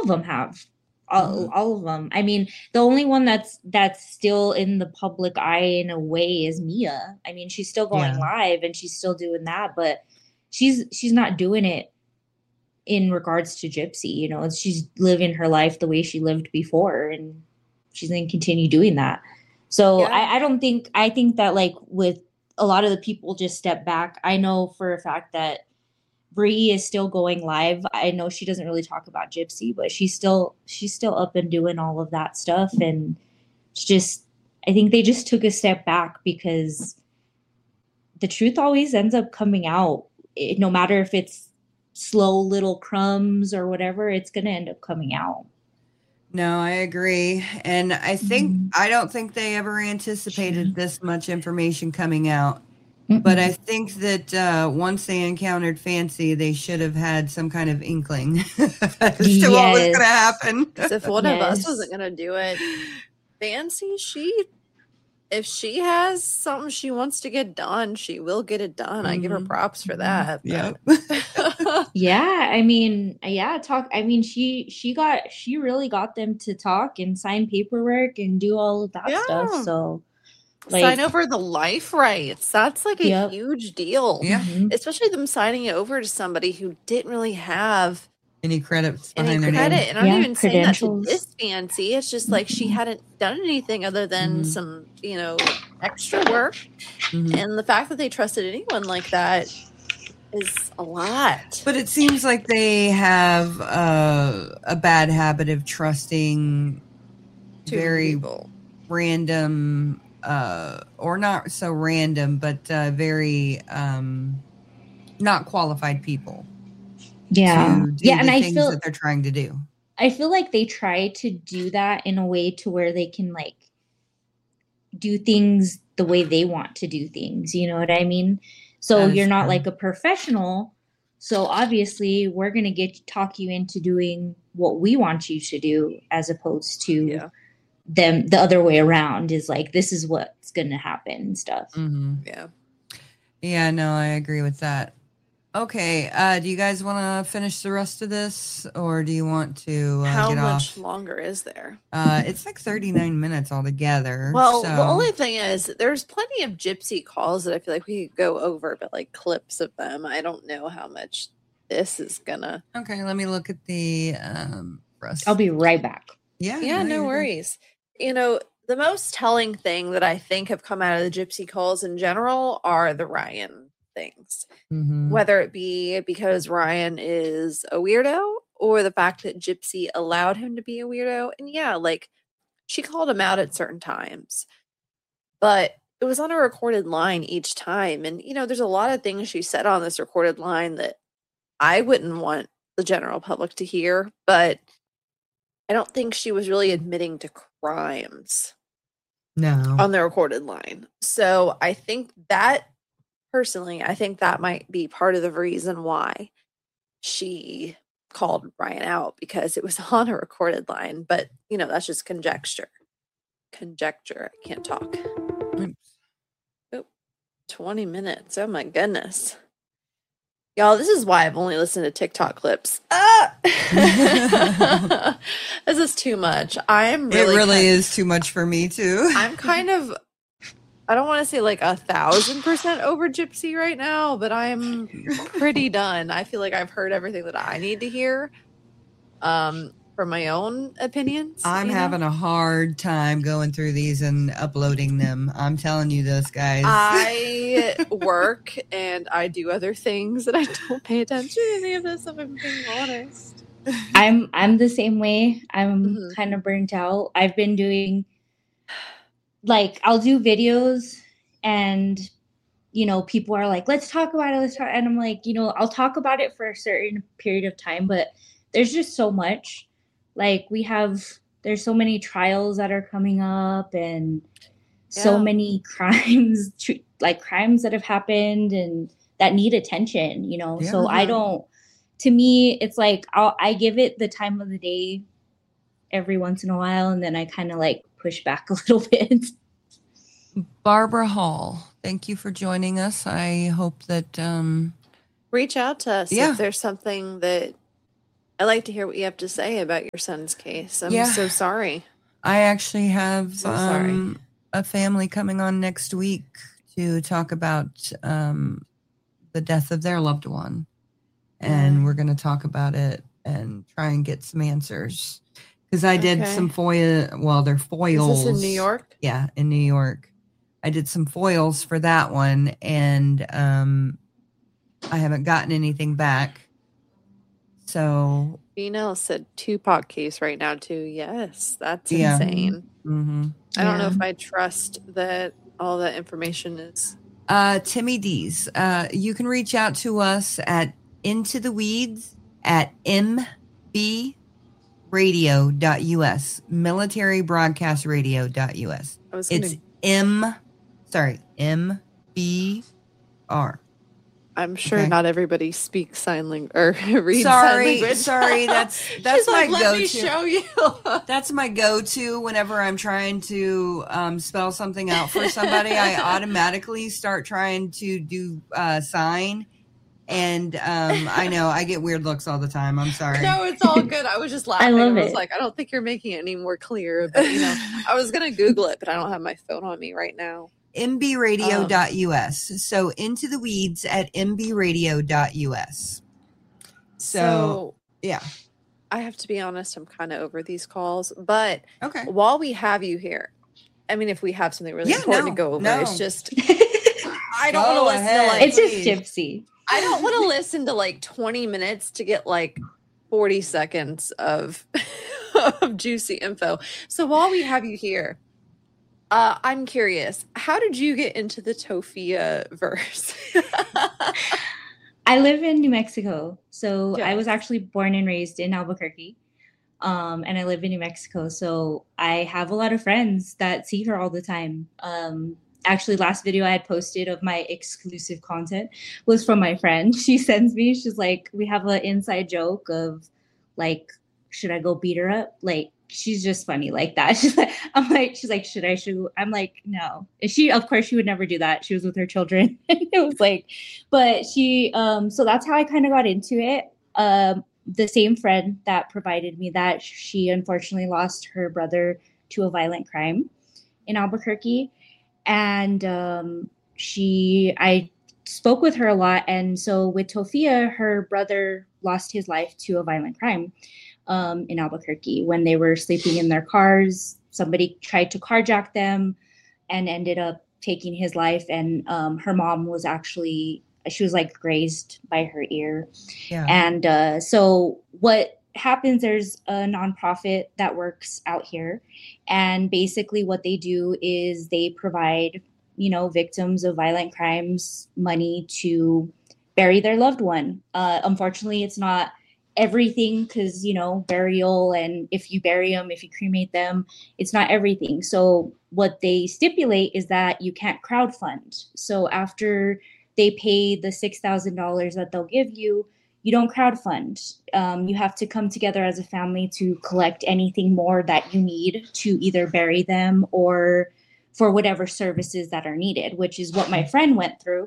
of them have. All of them. I mean, the only one that's still in the public eye in a way is Mia. I mean, she's still going live and she's still doing that, but she's not doing it in regards to Gypsy. You know, she's living her life the way she lived before, and she's going to continue doing that. So I don't think, I think that like with a lot of the people just step back. I know for a fact that Brie is still going live. I know she doesn't really talk about Gypsy, but she's still up and doing all of that stuff. And it's just, I think they just took a step back because the truth always ends up coming out. No matter if it's slow little crumbs or whatever, it's going to end up coming out. No, I agree. And I think, I don't think they ever anticipated this much information coming out. But I think that once they encountered Fancy, they should have had some kind of inkling as to what was going to happen. Because if one of us wasn't going to do it, Fancy, if she has something she wants to get done, she will get it done. I give her props for that. Yeah. Yeah. I mean, she really got them to talk and sign paperwork and do all of that stuff. So like, sign over the life rights. That's like a huge deal. Yeah. Especially them signing it over to somebody who didn't really have any credits behind their name. And I'm not even saying that to this Fancy. It's just like she hadn't done anything other than some, extra work. And the fact that they trusted anyone like that is a lot. But it seems like they have a bad habit of trusting very random or not so random, but very not qualified people. Yeah. And I feel that they're trying to do. I feel like they try to do that in a way to where they can like do things the way they want to do things. You know what I mean? So you're not like a professional. So obviously we're going to talk you into doing what we want you to do, as opposed to them the other way around, is like, this is what's going to happen and stuff. Yeah, no, I agree with that. Okay, do you guys want to finish the rest of this, or do you want to how get much off? Longer is there? It's like 39 minutes altogether. Well, the only thing is there's plenty of Gypsy calls that I feel like we could go over, but like clips of them, I don't know how much this is gonna. Okay, let me look at the rest. I'll be right back. Yeah, no worries. The most telling thing that I think have come out of the Gypsy calls in general are the Ryan things. Whether it be because Ryan is a weirdo or the fact that Gypsy allowed him to be a weirdo. And like she called him out at certain times, but it was on a recorded line each time. And, there's a lot of things she said on this recorded line that I wouldn't want the general public to hear, but I don't think she was really admitting to crimes on the recorded line. So I think that personally, I think that might be part of the reason why she called Ryan out, because it was on a recorded line. But, that's just conjecture. I can't talk. Oh, 20 minutes. Oh, my goodness. Y'all, this is why I've only listened to TikTok clips. This is too much. It really is too much for me, too. I'm kind of... I don't want to say like 1,000% over Gypsy right now, but I'm pretty done. I feel like I've heard everything that I need to hear from my own opinions. I'm having a hard time going through these and uploading them. I'm telling you this, guys. I work and I do other things and I don't pay attention to any of this, if I'm being honest. I'm the same way. I'm kind of burnt out. I've been doing... like I'll do videos and, people are like, let's talk about it. And I'm like, I'll talk about it for a certain period of time, but there's just so much. Like there's so many trials that are coming up and so many crimes that have happened and that need attention, So to me, it's like, I give it the time of the day every once in a while. And then I kind of like push back a little bit. Barbara Hall, thank you for joining us. I hope that reach out to us if there's something that I'd like to hear what you have to say about your son's case. I'm so sorry. I actually have a family coming on next week to talk about the death of their loved one. And we're going to talk about it and try and get some answers. Because I did some FOIA. Well, they're foils. Is this in New York? Yeah, in New York. I did some foils for that one. And I haven't gotten anything back. So. Female said Tupac case right now, too. Yes, that's insane. Mm-hmm. I don't know if I trust that all that information is. Timmy D's. You can reach out to us at Into the Weeds at mbradio.us, military-broadcast-radio.us. It's MBR. I'm sure not everybody speaks sign language or reads sign language. Sorry, that's She's my like, go-to. Let me show you. That's my go-to whenever I'm trying to spell something out for somebody. I automatically start trying to do sign. And I know I get weird looks all the time. I'm sorry. No, it's all good. I was just laughing. I love was like, I don't think you're making it any more clear. But, I was going to Google it, but I don't have my phone on me right now. mbradio.us. So Into the Weeds at mbradio.us. So, yeah. I have to be honest, I'm kind of over these calls. But while we have you here, I mean, if we have something really important to go over, it's just, I don't want to listen to it's just Gypsy. I don't want to listen to like 20 minutes to get like 40 seconds of juicy info. So while we have you here, I'm curious, how did you get into the Tofia verse? I live in New Mexico. So I was actually born and raised in Albuquerque. And I live in New Mexico. So I have a lot of friends that see her all the time. Actually, last video I had posted of my exclusive content was from my friend. She sends me, she's like, we have an inside joke of like, should I go beat her up? Like, she's just funny like that. She's like, should I shoot? I'm like, no. And of course, she would never do that. She was with her children. It was like, but she, so that's how I kind of got into it. The same friend that provided me that, she unfortunately lost her brother to a violent crime in Albuquerque. And I spoke with her a lot. And so with Tofia, her brother lost his life to a violent crime in Albuquerque when they were sleeping in their cars. Somebody tried to carjack them and ended up taking his life. And her mom was she was like grazed by her ear. Yeah. And so what happens, there's a nonprofit that works out here, and basically what they do is they provide victims of violent crimes money to bury their loved one. Unfortunately, it's not everything, because burial, and if you bury them, if you cremate them, it's not everything. So what they stipulate is that you can't crowdfund. So after they pay the $6,000 that they'll give you, you don't crowdfund. You have to come together as a family to collect anything more that you need to either bury them or for whatever services that are needed, which is what my friend went through.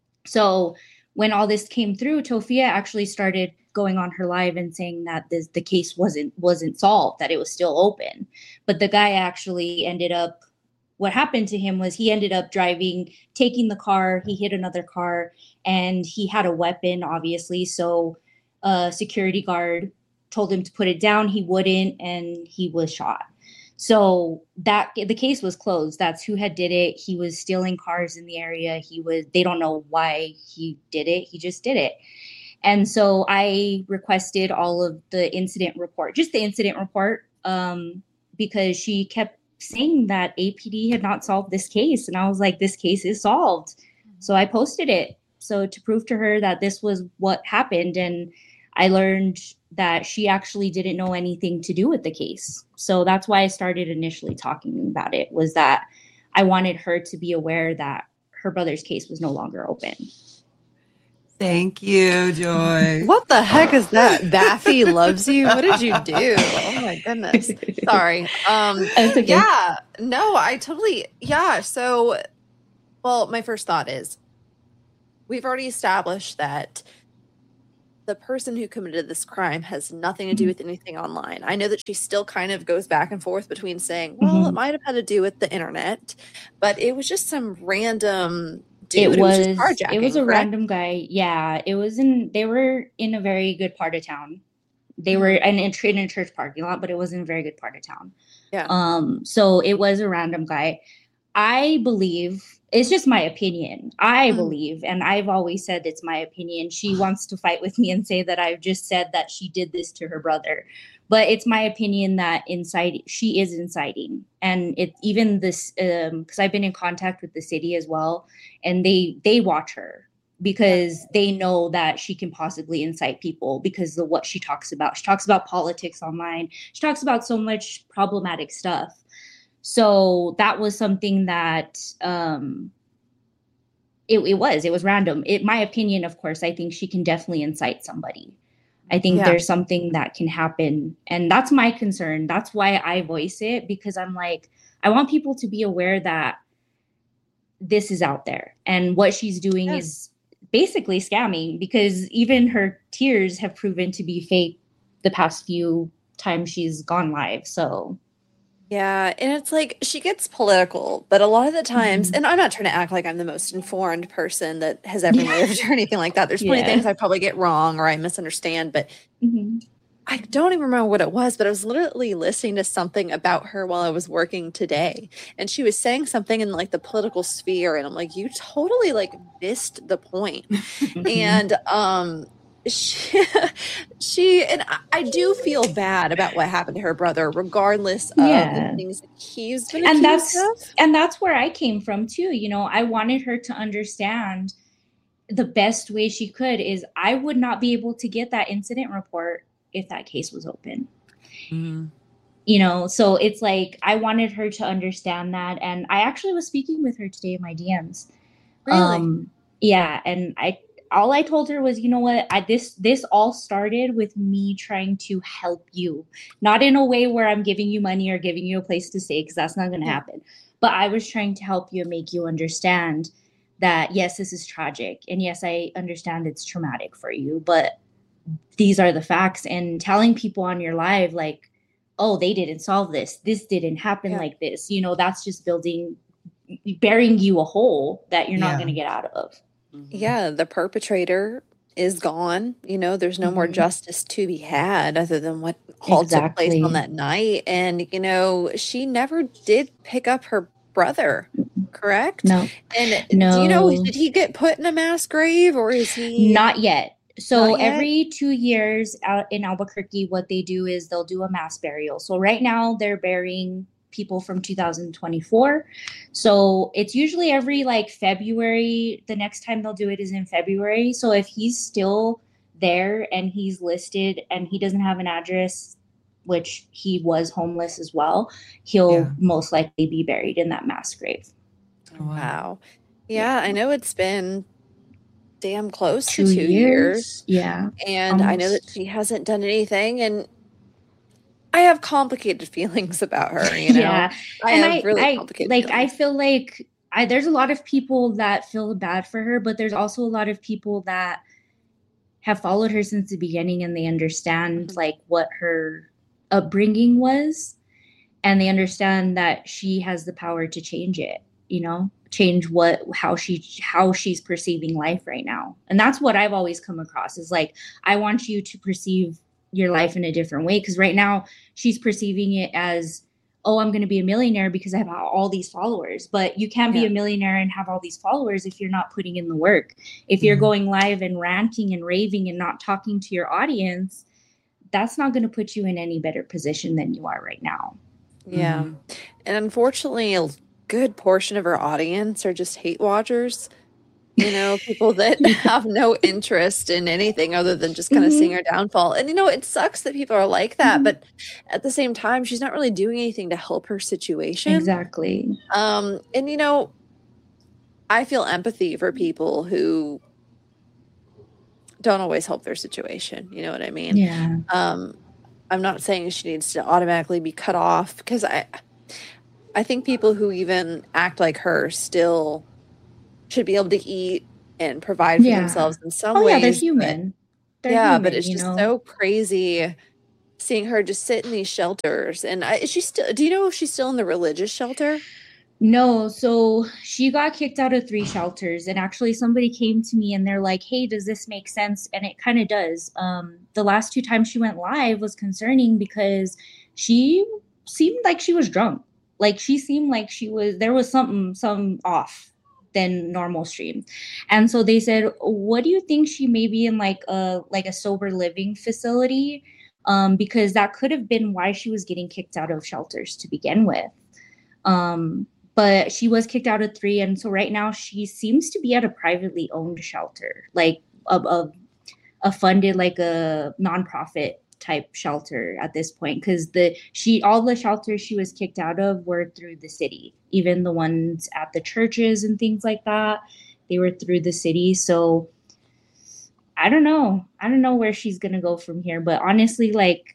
So when all this came through, Tofia actually started going on her live and saying that the case wasn't solved, that it was still open. But the guy actually what happened to him was he ended up taking the car, he hit another car, and he had a weapon, obviously. So a security guard told him to put it down. He wouldn't, and he was shot. So the case was closed. That's who had did it. He was stealing cars in the area. They don't know why he did it. He just did it. And so I requested all of the incident report, just the incident report, because she kept saying that APD had not solved this case. And I was like, this case is solved. So I posted it. So to prove to her that this was what happened. And I learned that she actually didn't know anything to do with the case. So that's why I started initially talking about it, was that I wanted her to be aware that her brother's case was no longer open. Thank you, Joy. What the heck is that? Baffy loves you. What did you do? Oh my goodness. Sorry. Okay. Yeah. No, I totally. Yeah. So, well, my first thought is we've already established that the person who committed this crime has nothing to do with anything online. I know that she still kind of goes back and forth between saying, well, it might have had to do with the internet, but it was just some random dude. It was just carjacking, it was a correct? random guy. Yeah, they were in a very good part of town. They were in a church parking lot, but it was in a very good part of town. Yeah. So it was a random guy. I believe, it's just my opinion. I believe, and I've always said it's my opinion. She wants to fight with me and say that I've just said that she did this to her brother. But it's my opinion that she is inciting. And it even this, because I've been in contact with the city as well, and they watch her because they know that she can possibly incite people because of what she talks about. She talks about politics online. She talks about so much problematic stuff. So that was something that it was random. My opinion, of course, I think she can definitely incite somebody. I think there's something that can happen. And that's my concern. That's why I voice it, because I'm like, I want people to be aware that this is out there. And what she's doing is basically scamming, because even her tears have proven to be fake the past few times she's gone live. So yeah, and it's like she gets political, but a lot of the times, and I'm not trying to act like I'm the most informed person that has ever lived or anything like that. There's plenty of things I probably get wrong or I misunderstand, but I don't even remember what it was, but I was literally listening to something about her while I was working today, and she was saying something in like the political sphere, and I'm like, you totally like missed the point. And she and I do feel bad about what happened to her brother, regardless of the things that he's been accused of. And that's where I came from too. You know, I wanted her to understand the best way she could is I would not be able to get that incident report if that case was open. You know, so it's like I wanted her to understand that. And I actually was speaking with her today in my DMs. Really? Yeah, and all I told her was, you know what, this all started with me trying to help you, not in a way where I'm giving you money or giving you a place to stay, because that's not going to happen. But I was trying to help you and make you understand that, yes, this is tragic. And yes, I understand it's traumatic for you, but these are the facts. And telling people on your live, like, oh, they didn't solve this. This didn't happen like this. You know, that's just burying you a hole that you're not going to get out of. Yeah, the perpetrator is gone. You know, there's no more justice to be had other than what all took place on that night. And, you know, she never did pick up her brother, correct? No. And do you know, did he get put in a mass grave, or is he? Not yet. So every 2 years out in Albuquerque, what they do is they'll do a mass burial. So right now they're burying people from 2024. So it's usually every like February. The next time they'll do it is in February. So if he's still there and he's listed and he doesn't have an address, which he was homeless as well, he'll most likely be buried in that mass grave. Wow. Yeah, I know it's been damn close to 2 years. Yeah. And I know that she hasn't done anything, and I have complicated feelings about her, you know. Yeah. I have really complicated feelings. I feel like there's a lot of people that feel bad for her, but there's also a lot of people that have followed her since the beginning, and they understand like what her upbringing was, and they understand that she has the power to change it, you know, change how she's perceiving life right now. And that's what I've always come across is like, I want you to perceive your life in a different way, because right now she's perceiving it as, oh, I'm going to be a millionaire because I have all these followers. But you can't be a millionaire and have all these followers if you're not putting in the work. If you're going live and ranting and raving and not talking to your audience, that's not going to put you in any better position than you are right now. Yeah. And unfortunately, a good portion of our audience are just hate watchers. You know, people that have no interest in anything other than just kind of seeing her downfall. And, you know, it sucks that people are like that. But at the same time, she's not really doing anything to help her situation. Exactly. And, you know, I feel empathy for people who don't always help their situation. You know what I mean? Yeah. I'm not saying she needs to automatically be cut off, because I think people who even act like her still should be able to eat and provide for themselves in some ways. Yeah, they're human. yeah, human, but it's just so crazy seeing her just sit in these shelters. And is she still? Do you know if she's still in the religious shelter? No, so she got kicked out of 3 shelters, and actually somebody came to me and they're like, hey, does this make sense? And it kind of does. The last 2 times she went live was concerning because she seemed like she was drunk. Like she seemed like there was some off than normal stream. And so they said, what do you think, she may be in like a sober living facility? Because that could have been why she was getting kicked out of shelters to begin with. But she was kicked out of 3. And so right now she seems to be at a privately owned shelter, like a funded, like a nonprofit type shelter at this point. Cause all the shelters she was kicked out of were through the city, even the ones at the churches and things like that. They were through the city. So I don't know where she's going to go from here, but honestly, like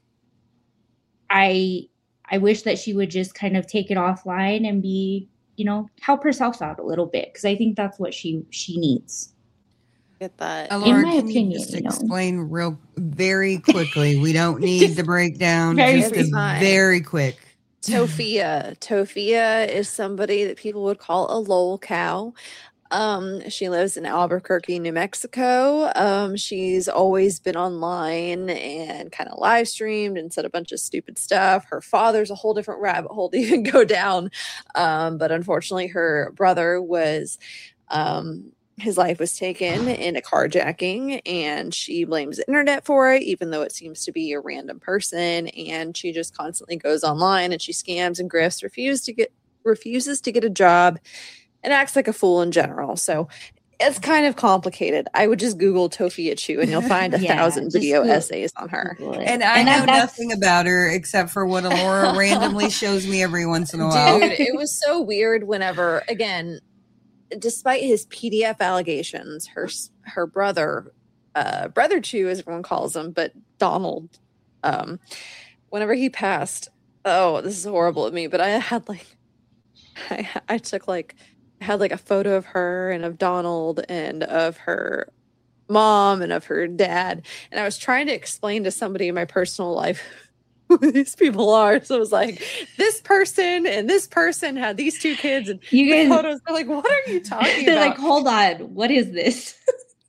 I wish that she would just kind of take it offline and be, help herself out a little bit. Cause I think that's what she needs. Get that. Laura, in my opinion, just explain very quickly. We don't need the breakdown. Very quick. Tofia. Tofia is somebody that people would call a lol cow. She lives in Albuquerque, New Mexico. She's always been online and kind of live streamed and said a bunch of stupid stuff. Her father's a whole different rabbit hole to even go down. But unfortunately her brother was, his life was taken in a carjacking, and she blames the internet for it, even though it seems to be a random person. And she just constantly goes online and she scams and grifts, refuses to get a job, and acts like a fool in general. So it's kind of complicated. I would just Google Tofia Chu and you'll find 1,000 video essays on her. And I know nothing about her except for what Laura randomly shows me every once in a while. Dude, it was so weird whenever, again, despite his PDF allegations, her brother, Brother Chu, as everyone calls him, but Donald, whenever he passed, oh, this is horrible of me, but I had I took had a photo of her and of Donald and of her mom and of her dad. And I was trying to explain to somebody in my personal life who these people are. So it was like, this person and this person had these 2 kids, and you guys, photos. They're like, what are you talking about? They're like, hold on, what is this?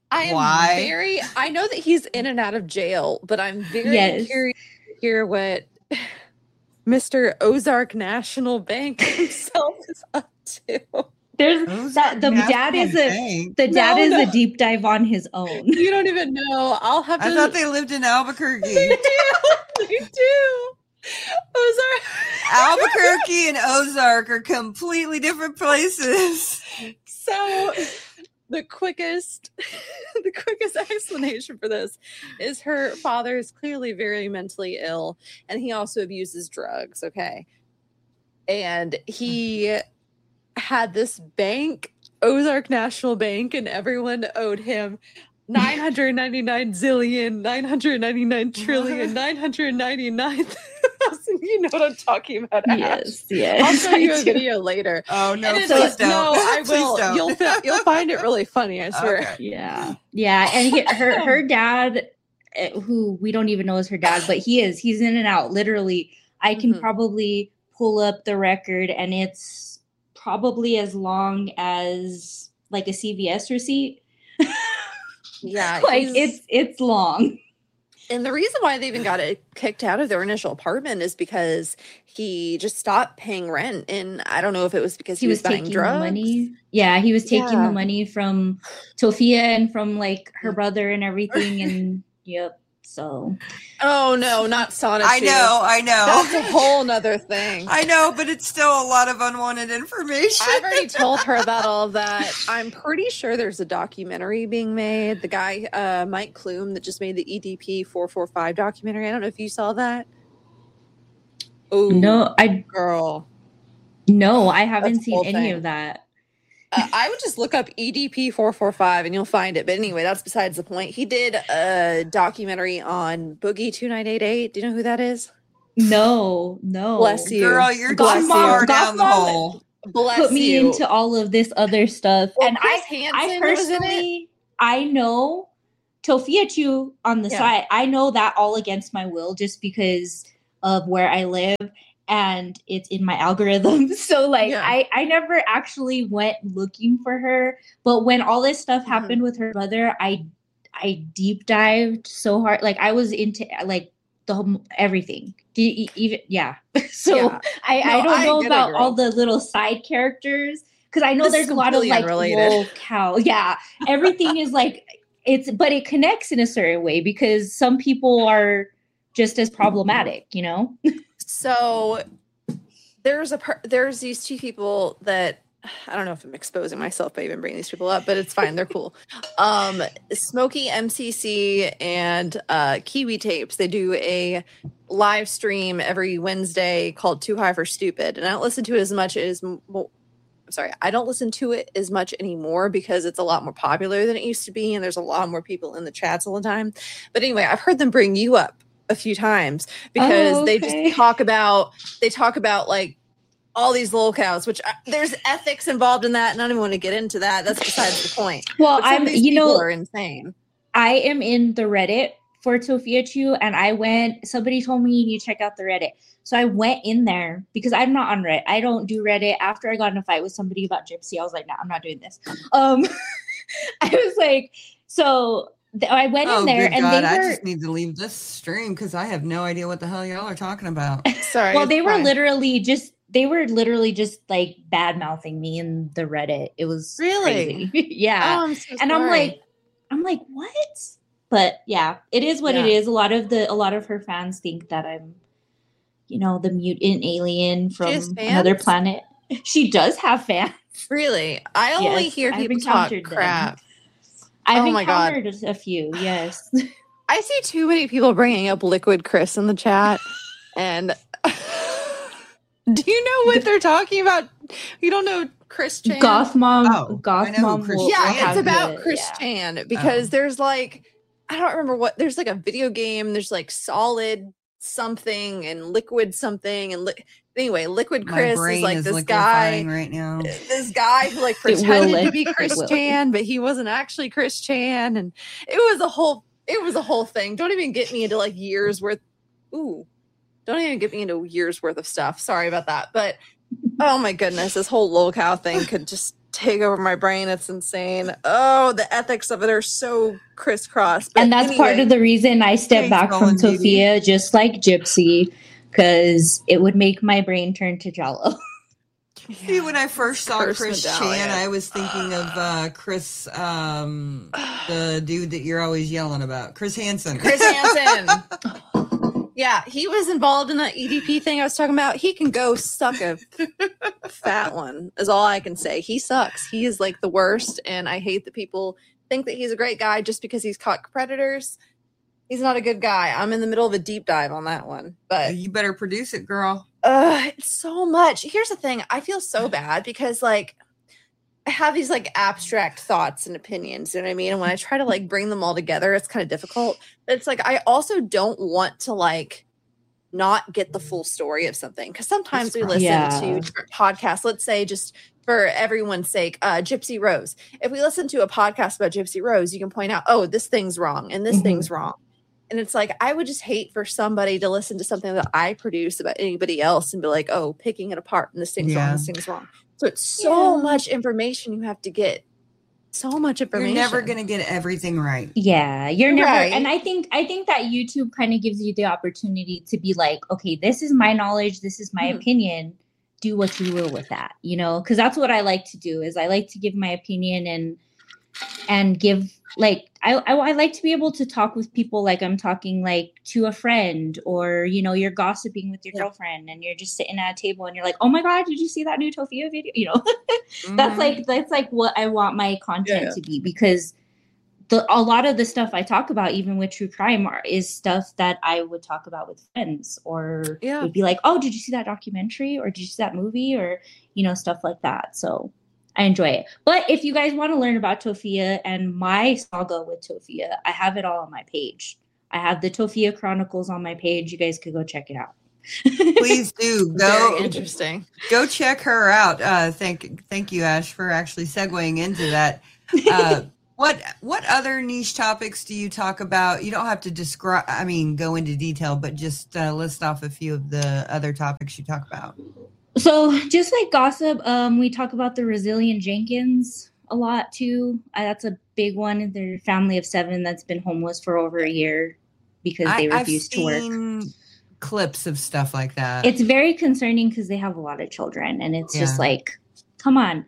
I know that he's in and out of jail, but I'm very curious to hear what Mr. Ozark National Bank himself is up to. There's that the dad is a deep dive on his own. You don't even know. I'll have to. I thought they lived in Albuquerque. They do. Ozark. Albuquerque and Ozark are completely different places. So the quickest explanation for this is her father is clearly very mentally ill, and he also abuses drugs. Okay. And he had this bank, Ozark National Bank, and everyone owed him 999 zillion, 999 trillion, 999. You know what I'm talking about. Yes. I'll show you a video later. Oh no, please don't. No, I will. You'll find it really funny, I swear. Okay. Yeah. And her dad, who we don't even know is her dad, but he's in and out. Literally, I can probably pull up the record, and it's probably as long as like a CVS receipt. Yeah, it's long. And the reason why they even got it kicked out of their initial apartment is because he just stopped paying rent. And I don't know if it was because he was buying drugs. Money. Yeah, he was taking the money from Tofia and from like her brother and everything. And yep. So. Oh no, not Sonic. I know. That's a whole nother thing. I know, but it's still a lot of unwanted information. I've already told her about all of that. I'm pretty sure there's a documentary being made. The guy, Mike Clume, that just made the EDP 445 documentary. I don't know if you saw that. Oh no, girl. No, I haven't seen any of that. I would just look up EDP 445 and you'll find it. But anyway, that's besides the point. He did a documentary on Boogie 2988. Do you know who that is? No. Bless you. Girl, you're too far down the hole. Put me into all of this other stuff. Well, and I personally, I know Tofia Chu on the side, I know that all against my will just because of where I live and it's in my algorithm. So like I never actually went looking for her, but when all this stuff happened with her brother, I deep dived so hard. Like I was into like the whole everything. Even So I don't know about all the little side characters because I know there's a lot of like lol cow. Yeah, everything is like but it connects in a certain way because some people are just as problematic, you know. So there's these two people that I don't know if I'm exposing myself by even bringing these people up, but it's fine. They're cool. Smokey MCC and Kiwi Tapes. They do a live stream every Wednesday called Too High for Stupid. And I don't listen to it as much as I don't listen to it as much anymore because it's a lot more popular than it used to be. And there's a lot more people in the chats all the time. But anyway, I've heard them bring you up a few times because they just talk about like all these lol cows, which there's ethics involved in that. And I don't even want to get into that. That's besides the point. Well, people are insane. I am in the Reddit for Tofia Chu and somebody told me you need to check out the Reddit. So I went in there because I'm not on Reddit. I don't do Reddit. After I got in a fight with somebody about Gypsy, I was like, no, I'm not doing this. I was like, so I went in there and I just need to leave this stream because I have no idea what the hell y'all are talking about. Sorry. Well, they were literally just like bad mouthing me in the Reddit. It was really crazy. Yeah. Oh, I'm so and sorry. I'm like, what? But yeah, it is what it is. A lot of her fans think that I'm, the mutant alien from another planet. She does have fans. Really? I only hear people talk crap. I've encountered a few, yes. I see too many people bringing up Liquid Chris in the chat. And do you know what they're talking about? You don't know Chris Chan? Goth Mom. Goth Mom. It's about Chris Chan because there's like, I don't remember what, there's like a video game. There's like Solid something and Liquid something. And anyway, Liquid Chris is like this guy right now. This guy who like pretended to be Chris Chan, but he wasn't actually Chris Chan. And it was a whole thing. Don't even get me into like years worth. Don't even get me into years worth of stuff. Sorry about that. But oh my goodness, this whole lol cow thing could just take over my brain. It's insane. Oh, the ethics of it are so crisscross. And that's part of the reason I stepped back from Tofia, just like Gypsy, because it would make my brain turn to Jello. See, when I first saw Chris Chan, I was thinking of Chris, the dude that you're always yelling about, Chris Hansen. Chris Hansen. Yeah, he was involved in that EDP thing I was talking about. He can go suck a fat one, is all I can say. He sucks. He is like the worst, and I hate that people think that he's a great guy just because he's caught predators. He's not a good guy. I'm in the middle of a deep dive on that one. But you better produce it, girl. It's so much. Here's the thing. I feel so bad because like I have these like abstract thoughts and opinions, you know what I mean? And when I try to like bring them all together, it's kind of difficult. But it's like I also don't want to like not get the full story of something. Because sometimes we listen to different podcasts, let's say just for everyone's sake, Gypsy Rose. If we listen to a podcast about Gypsy Rose, you can point out, oh, this thing's wrong and this thing's wrong. And it's like, I would just hate for somebody to listen to something that I produce about anybody else and be like, oh, picking it apart and this thing's wrong, this thing's wrong. So it's so much information you have to get. So much information. You're never going to get everything right. Yeah, you're never. Right. And I think that YouTube kind of gives you the opportunity to be like, okay, this is my knowledge. This is my opinion. Do what you will with that, because that's what I like to do is I like to give my opinion and give like I like to be able to talk with people like I'm talking like to a friend or you're gossiping with your girlfriend and you're just sitting at a table and you're like, oh my god, did you see that new Tofia video? That's like what I want my content to be, because a lot of the stuff I talk about even with true crime is stuff that I would talk about with friends or would be like, oh, did you see that documentary or did you see that movie or stuff like that. So I enjoy it. But if you guys want to learn about Tofia and my saga with Tofia, I have it all on my page. I have the Tofia Chronicles on my page. You guys could go check it out. Please do. Very interesting. Go check her out. Thank you, Ash, for actually segueing into that. What other niche topics do you talk about? You don't have to go into detail, but just list off a few of the other topics you talk about. So just like gossip, we talk about the Resilient Jenkins a lot too. That's a big one. They're a family of 7 that's been homeless for over a year because they refuse to work. Clips of stuff like that. It's very concerning because they have a lot of children, and it's just like, come on.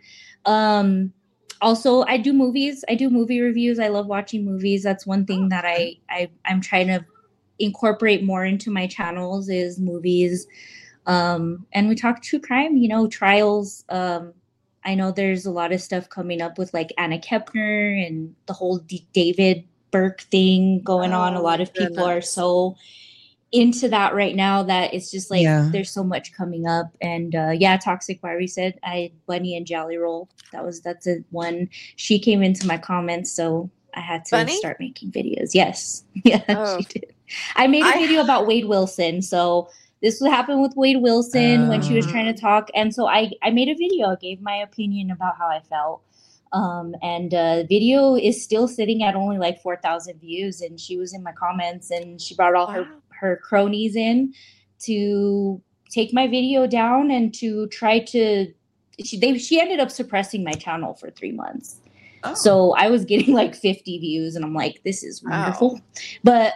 Also, I do movies. I do movie reviews. I love watching movies. That's one thing that I'm trying to incorporate more into my channels is movies. And we talk true crime, trials. I know there's a lot of stuff coming up with like Anna Kepner and the whole David Burke thing going on. A lot of people are so into that right now that it's just like there's so much coming up. And Toxic Barbie said Bunny and Jelly Roll. That's a one. She came into my comments, so I had to start making videos. Yes. Yeah, she did. I made a video about Wade Wilson. So this would happen with Wade Wilson when she was trying to talk. And so I made a video, gave my opinion about how I felt. And the video is still sitting at only like 4,000 views. And she was in my comments and she brought all her cronies in to take my video down and to try to, she ended up suppressing my channel for 3 months. Oh. So I was getting like 50 views and I'm like, this is wonderful. Wow. But,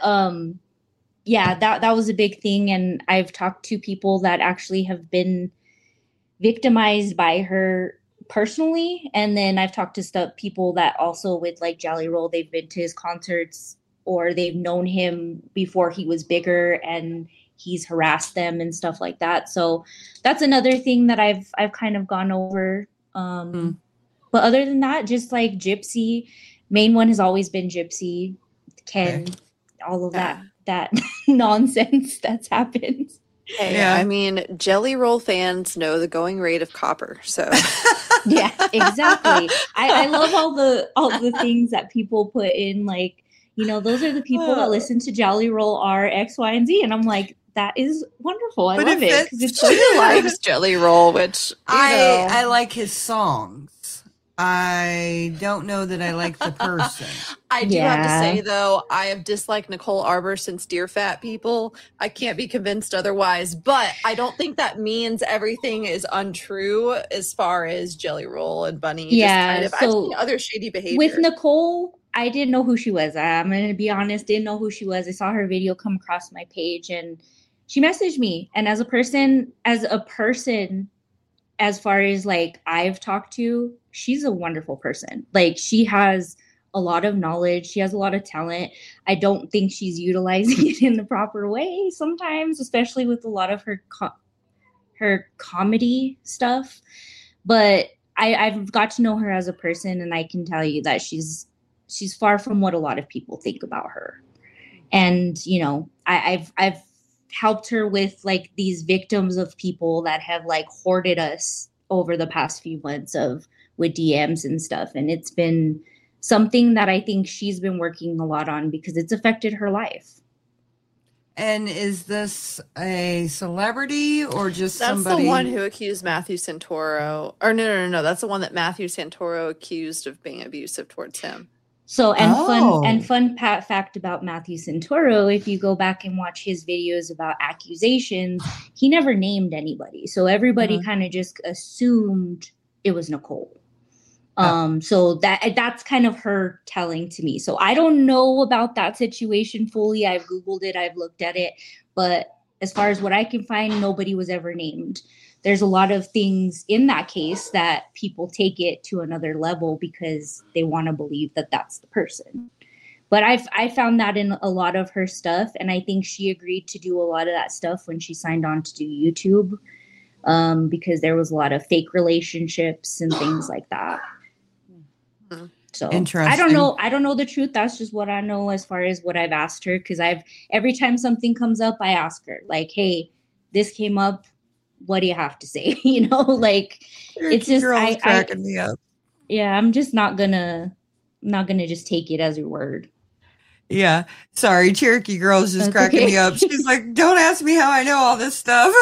that was a big thing. And I've talked to people that actually have been victimized by her personally. And then I've talked to people that also with like Jelly Roll, they've been to his concerts or they've known him before he was bigger and he's harassed them and stuff like that. So that's another thing that I've kind of gone over. But other than that, just like Gypsy, main one has always been Gypsy, Ken, all of that nonsense that's happened. Hey, yeah. I mean, Jelly Roll fans know the going rate of copper. So yeah, exactly. I love all the things that people put in, like, those are the people that listen to Jelly Roll are X, Y, and Z. And I'm like, that is wonderful. I love it. It's so likes Jelly Roll, which I like his songs. I don't know that I like the person. I do have to say, though, I have disliked Nicole Arbor since Dear Fat People. I can't be convinced otherwise, but I don't think that means everything is untrue as far as Jelly Roll and Bunny. Yeah, I've seen other shady behavior. With Nicole, I didn't know who she was. I'm going to be honest, didn't know who she was. I saw her video come across my page and she messaged me. And as a person, as far as like I've talked to, she's a wonderful person. Like she has a lot of knowledge. She has a lot of talent. I don't think she's utilizing it in the proper way sometimes, especially with a lot of her comedy stuff. But I've got to know her as a person, and I can tell you that she's far from what a lot of people think about her. And I've helped her with like these victims of people that have like hoarded us over the past few months with DMs and stuff. And it's been something that I think she's been working a lot on because it's affected her life. And is this a celebrity or just That's somebody? That's the one who accused Matthew Santoro. Or no. That's the one that Matthew Santoro accused of being abusive towards him. So, fun fact about Matthew Santoro, if you go back and watch his videos about accusations, he never named anybody. So everybody kind of just assumed it was Nicole. So that's kind of her telling to me. So I don't know about that situation fully. I've Googled it. I've looked at it. But as far as what I can find, nobody was ever named. There's a lot of things in that case that people take it to another level because they want to believe that that's the person. But I found that in a lot of her stuff. And I think she agreed to do a lot of that stuff when she signed on to do YouTube because there was a lot of fake relationships and things like that. So I don't know the truth. That's just what I know as far as what I've asked her. Because every time something comes up, I ask her like, hey, this came up. What do you have to say? Like it's just cracking me up. Yeah, I'm just not gonna just take it as your word. Yeah, sorry, Cherokee Girl's just cracking me up. She's like, don't ask me how I know all this stuff.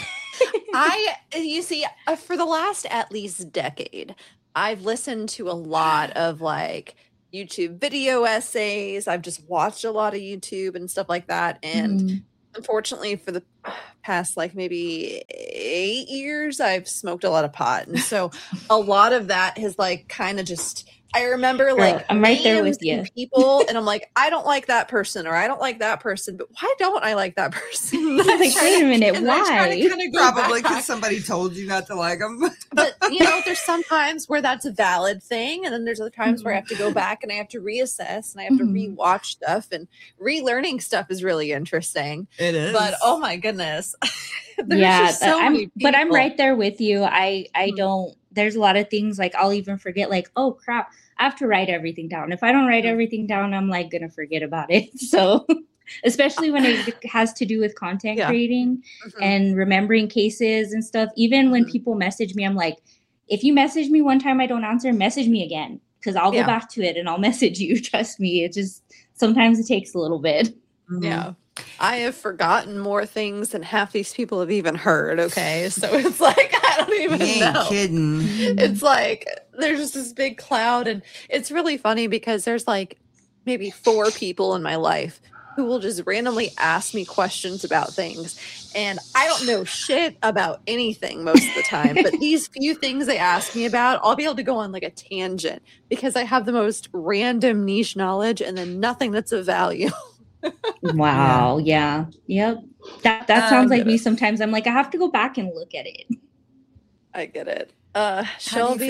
You see, for the last at least decade, I've listened to a lot of like YouTube video essays. I've just watched a lot of YouTube and stuff like that. And unfortunately, for the past like maybe 8 years, I've smoked a lot of pot. And so a lot of that has like kind of just, I remember like I'm right there with you. People, and I'm like, I don't like that person, or I don't like that person, but why don't I like that person? Like, wait a minute, why? Probably because somebody told you not to like them. But you know, there's some times where that's a valid thing, and then there's other times where I have to go back and I have to reassess and I have to rewatch stuff, and relearning stuff is really interesting. It is, but oh my goodness, but I'm right there with you. I don't. There's a lot of things like I'll even forget, like, oh crap, I have to write everything down. If I don't write everything down, I'm like gonna forget about it. So especially when it has to do with content creating and remembering cases and stuff. Even when people message me, I'm like, if you message me one time I don't answer, message me again, because I'll go back to it and I'll message you. Trust me. It just sometimes it takes a little bit. Yeah. I have forgotten more things than half these people have even heard. Okay. So it's like, I don't even know. Kidding. It's like, there's just this big cloud. And it's really funny because there's like maybe 4 people in my life who will just randomly ask me questions about things. And I don't know shit about anything most of the time. But these few things they ask me about, I'll be able to go on like a tangent because I have the most random niche knowledge and then nothing that's of value. Wow. Yeah. Yep. That sounds like me sometimes. I'm like, I have to go back and look at it. I get it. Shelby.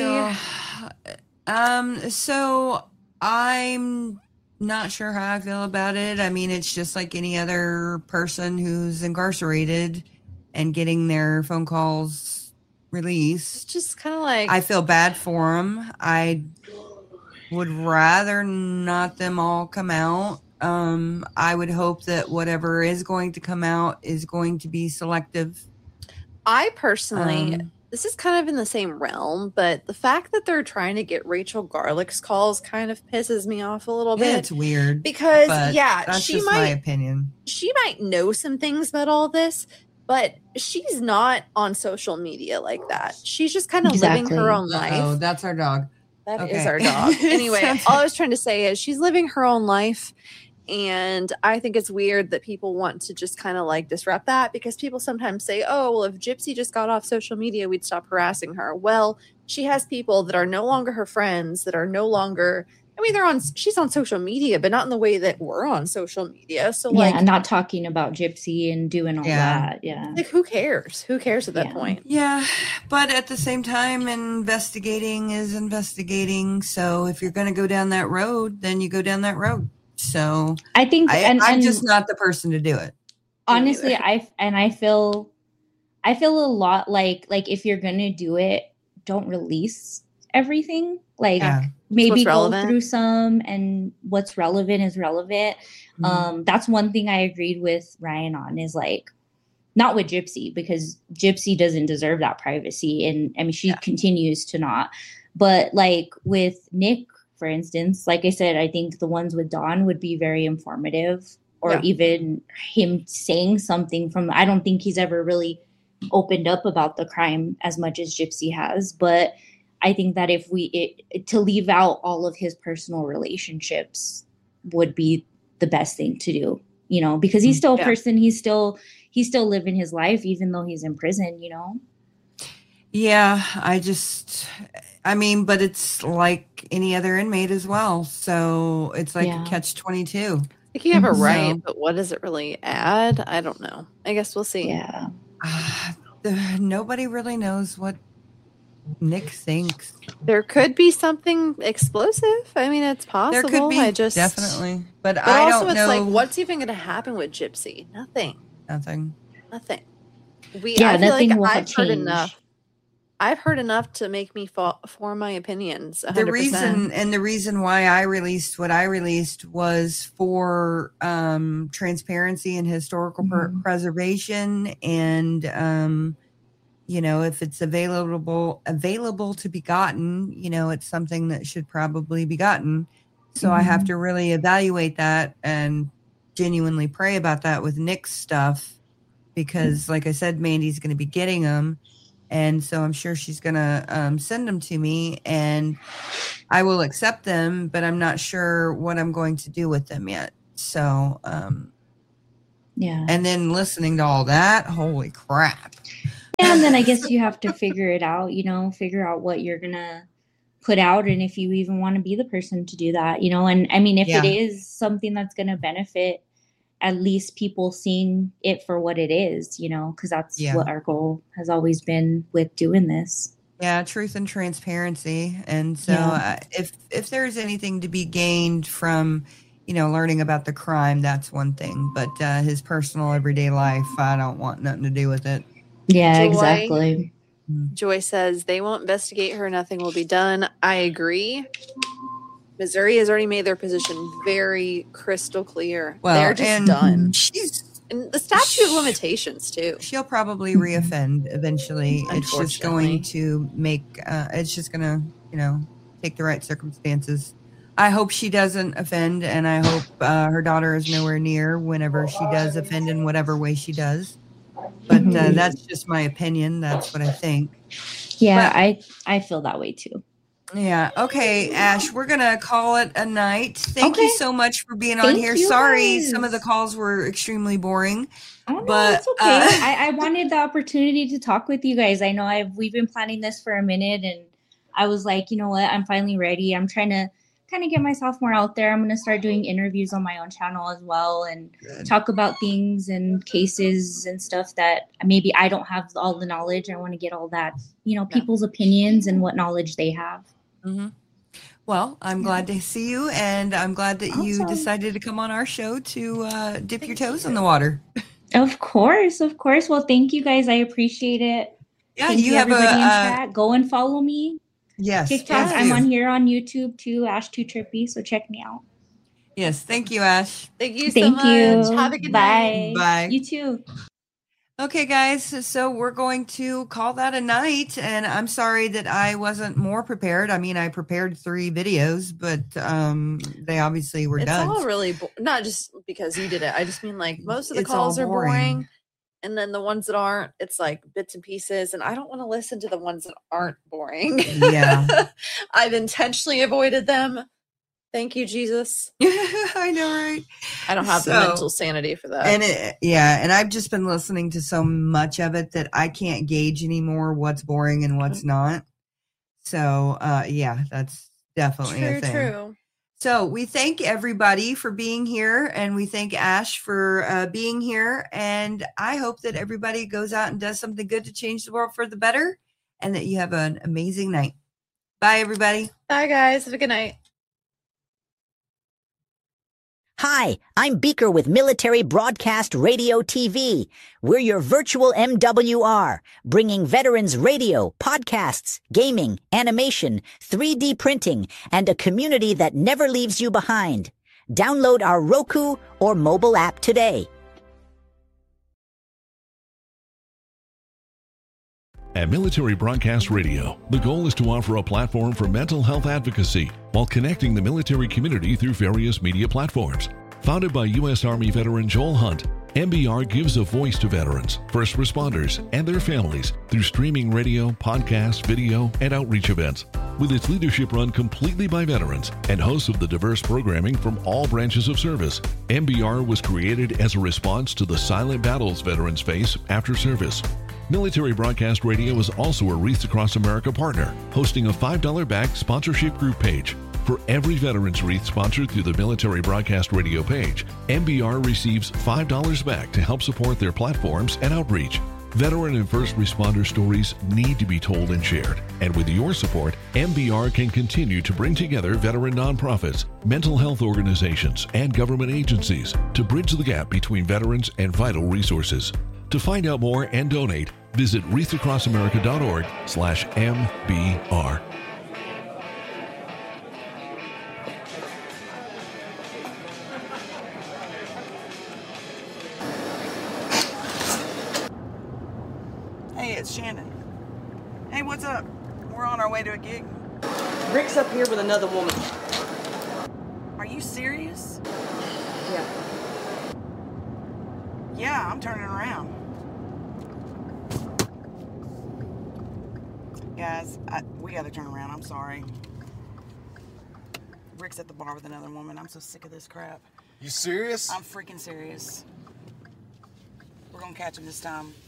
So I'm not sure how I feel about it. I mean, it's just like any other person who's incarcerated and getting their phone calls released. It's just kind of like, I feel bad for them. I would rather not them all come out. I would hope that whatever is going to come out is going to be selective. I personally, this is kind of in the same realm, but the fact that they're trying to get Rachel Garlick's calls kind of pisses me off a little bit. It's weird because that's just my opinion. She might know some things about all this, but she's not on social media like that. She's just kind of living her own life. Oh, that's our dog. That is our dog. Anyway, all I was trying to say is she's living her own life. And I think it's weird that people want to just kind of like disrupt that, because people sometimes say, oh, well, if Gypsy just got off social media, we'd stop harassing her. Well, she has people that are no longer her friends, that are no longer, I mean, she's on social media, but not in the way that we're on social media. So like, not talking about Gypsy and doing all that. Yeah. Like, who cares? Who cares at that point? Yeah. But at the same time, investigating is investigating. So if you're going to go down that road, then you go down that road. So I think I'm just not the person to do it. Honestly, I feel a lot like if you're gonna do it, don't release everything. Like maybe go through some, and what's relevant is relevant. That's one thing I agreed with Ryan on, is like, not with Gypsy, because Gypsy doesn't deserve that privacy, and I mean she continues to not. But like with Nick, for instance, like I said, I think the ones with Dawn would be very informative, or even him saying something from, I don't think he's ever really opened up about the crime as much as Gypsy has. But I think that if to leave out all of his personal relationships would be the best thing to do, you know, because he's still a person. He's still living his life, even though he's in prison, you know? Yeah, I mean, but it's like any other inmate as well. So it's like a catch-22. I think you have a right, but what does it really add? I don't know. I guess we'll see. Yeah. Nobody really knows what Nick thinks. There could be something explosive. I mean, it's possible. There could be, definitely. But I also don't know. It's like, what's even going to happen with Gypsy? Nothing. I feel nothing will like I've change. heard enough. I've heard enough to make me form my opinions. 100%. The reason why I released what I released was for transparency and historical preservation, and you know, if it's available to be gotten, you know, it's something that should probably be gotten. So I have to really evaluate that and genuinely pray about that with Nick's stuff, because like I said, Mandy's going to be getting them. And so I'm sure she's going to send them to me, and I will accept them, but I'm not sure what I'm going to do with them yet. So, yeah. And then listening to all that, holy crap. Yeah, and then I guess you have to figure it out, figure out what you're going to put out, and if you even want to be the person to do that, and I mean, if it is something that's going to benefit at least people seeing it for what it is, because that's what our goal has always been with doing this. Yeah, truth and transparency. And so if there's anything to be gained from, learning about the crime, that's one thing. But his personal everyday life, I don't want nothing to do with it. Yeah, exactly. Joy says they won't investigate her. Nothing will be done. I agree. Missouri has already made their position very crystal clear. Well, they're just done. And the statute of limitations too. She'll probably reoffend eventually. It's just going to make. It's just going to, take the right circumstances. I hope she doesn't offend, and I hope her daughter is nowhere near whenever she does offend in whatever way she does. But that's just my opinion. That's what I think. Yeah, but I feel that way too. Yeah. Okay, Ash, we're going to call it a night. Thank you so much for being on here. Sorry, some of the calls were extremely boring. Oh, no, but it's okay. I wanted the opportunity to talk with you guys. I know we've been planning this for a minute, and I was like, you know what? I'm finally ready. I'm trying to kind of get myself more out there. I'm going to start doing interviews on my own channel as well, and talk about things and cases and stuff that maybe I don't have all the knowledge. I want to get all that, people's opinions and what knowledge they have. Mm-hmm. Well, I'm glad to see you, and I'm glad that you decided to come on our show to dip your toes in the water. Of course. Well, thank you guys. I appreciate it. Yeah, you have everybody in chat. Go and follow me. Yes. TikTok. I'm on here on YouTube too, Ash2Trippy. So check me out. Yes. Thank you, Ash. Thank you so much. Have a good night. Bye. You too. Okay, guys, so we're going to call that a night, and I'm sorry that I wasn't more prepared. I mean, I prepared 3 videos, but they obviously were done. It's all really not just because you did it. I just mean like most of the calls are boring, and then the ones that aren't, it's like bits and pieces, and I don't want to listen to the ones that aren't boring. Yeah. I've intentionally avoided them. Thank you, Jesus. I know, right? I don't have the mental sanity for that. And and I've just been listening to so much of it that I can't gauge anymore what's boring and what's not. So, that's definitely a thing. True. So we thank everybody for being here, and we thank Ash for being here. And I hope that everybody goes out and does something good to change the world for the better, and that you have an amazing night. Bye, everybody. Bye, guys. Have a good night. Hi, I'm Beaker with Military Broadcast Radio TV. We're your virtual MWR, bringing veterans radio, podcasts, gaming, animation, 3D printing, and a community that never leaves you behind. Download our Roku or mobile app today. At Military Broadcast Radio, the goal is to offer a platform for mental health advocacy while connecting the military community through various media platforms. Founded by U.S. Army veteran Joel Hunt, MBR gives a voice to veterans, first responders, and their families through streaming radio, podcasts, video, and outreach events. With its leadership run completely by veterans and hosts of the diverse programming from all branches of service, MBR was created as a response to the silent battles veterans face after service. Military Broadcast Radio is also a Wreaths Across America partner, hosting a $5 back sponsorship group page. For every Veterans Wreath sponsored through the Military Broadcast Radio page, MBR receives $5 back to help support their platforms and outreach. Veteran and first responder stories need to be told and shared. And with your support, MBR can continue to bring together veteran nonprofits, mental health organizations, and government agencies to bridge the gap between veterans and vital resources. To find out more and donate, visit wreathsacrossamerica.org/MBR. Hey, it's Shannon. Hey, what's up? We're on our way to a gig. Rick's up here with another woman. Are you serious? Yeah. Yeah, I'm turning around. Guys, we gotta turn around. I'm sorry. Rick's at the bar with another woman. I'm so sick of this crap. You serious? I'm freaking serious. We're gonna catch him this time.